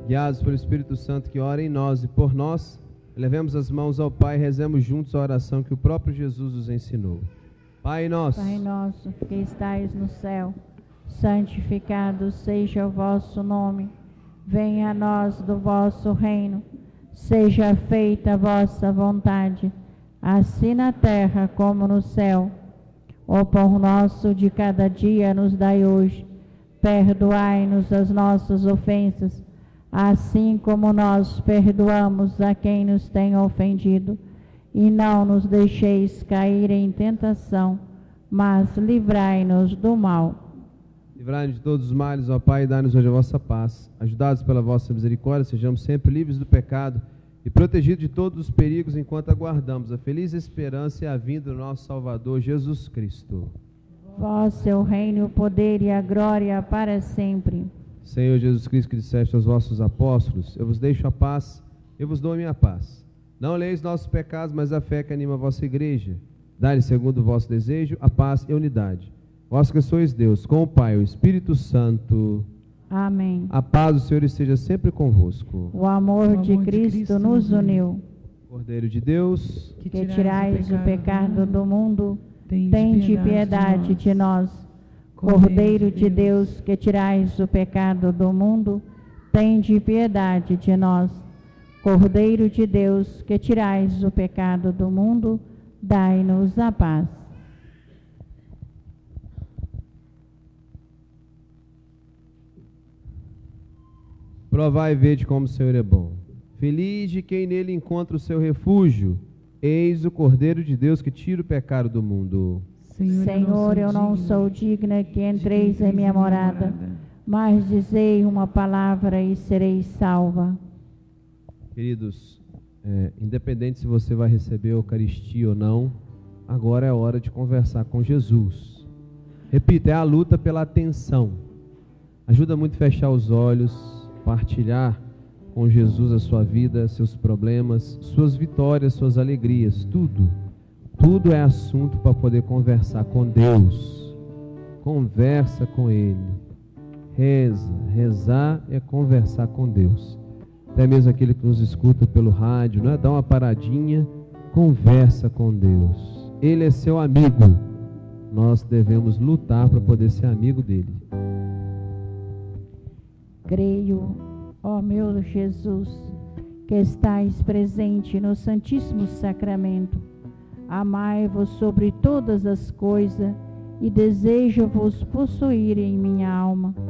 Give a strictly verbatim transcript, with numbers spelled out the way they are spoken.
Guiados pelo Espírito Santo que ora em nós e por nós, elevemos as mãos ao Pai e rezemos juntos a oração que o próprio Jesus nos ensinou. Pai nosso, Pai nosso que estais no céu, santificado seja o vosso nome. Venha a nós do vosso reino. Seja feita a vossa vontade, assim na terra como no céu. O pão nosso de cada dia nos dai hoje. Perdoai-nos as nossas ofensas, assim como nós perdoamos a quem nos tem ofendido. E não nos deixeis cair em tentação, mas livrai-nos do mal. Livrai-nos de todos os males, ó Pai, e dai-nos hoje a vossa paz. Ajudados pela vossa misericórdia, sejamos sempre livres do pecado e protegidos de todos os perigos enquanto aguardamos a feliz esperança e a vinda do nosso Salvador Jesus Cristo. Vosso é o reino, o poder e a glória para sempre. Senhor Jesus Cristo, que disseste aos vossos apóstolos, eu vos deixo a paz, eu vos dou a minha paz. Não leis nossos pecados, mas a fé que anima a vossa igreja. Dai-lhe, segundo o vosso desejo, a paz e a unidade. Vós que sois Deus, com o Pai e o Espírito Santo. Amém. A paz do Senhor esteja sempre convosco. O amor, O amor de, de Cristo Cristo nos nos uniu. Cordeiro de Deus, Que tirais o pecado do mundo, tende piedade de nós. Cordeiro de Deus, que tirais o pecado do mundo, tende piedade de nós. Cordeiro de Deus, que tirais o pecado do mundo, dai-nos a paz. provai e vede como o Senhor é bom. Feliz de quem nele encontra o seu refúgio. Eis o Cordeiro de Deus que tira o pecado do mundo. Senhor, eu não sou digna que entreis em minha morada, mas dizei uma palavra e serei salva. Queridos, é, independente se você vai receber a Eucaristia ou não, agora é a hora de conversar com Jesus. Repita, é a luta pela atenção. Ajuda muito a fechar os olhos, partilhar com Jesus a sua vida, seus problemas, suas vitórias, suas alegrias, tudo. Tudo é assunto para poder conversar com Deus. Conversa com Ele. Reza. Rezar é conversar com Deus. Até mesmo aquele que nos escuta pelo rádio, não é? Dá uma paradinha, conversa com Deus. Ele é seu amigo. Nós devemos lutar para poder ser amigo dele. Creio, ó meu Jesus, que estais presente no Santíssimo Sacramento. Amai-vos sobre todas as coisas e desejo-vos possuir em minha alma.